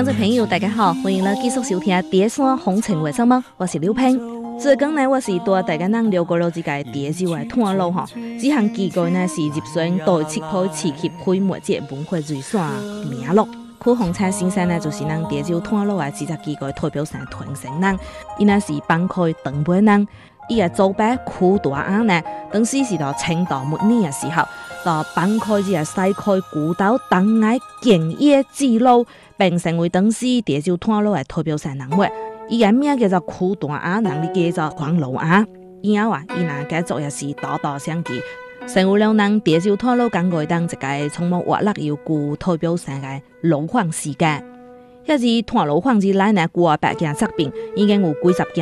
听众朋友，大家好，欢迎来继续收听《碟山风情为什么》，我是刘平。最近呢，我是带大家聊过了这个碟州的炭路哈。这项机构呢是入选第七批市级非物质文化遗产名录。柯洪灿先生呢，就是咱碟州炭路的这个机构的代表性传承人，伊呢是帮开长辈人。伊个祖辈柯大阿呢，当时是到清朝末年的时候，到帮开这个西开古道东崖建业之路，并成为当时碟州炭路的代表性人物。伊个名叫做柯大阿，人哩叫做黄老阿。以后伊那家族也是大大相继，成为了咱碟州炭路工业当一个充满活力又具代表性的路坊世界。迄是炭路坊之内呢，几百件作品，已经有几十件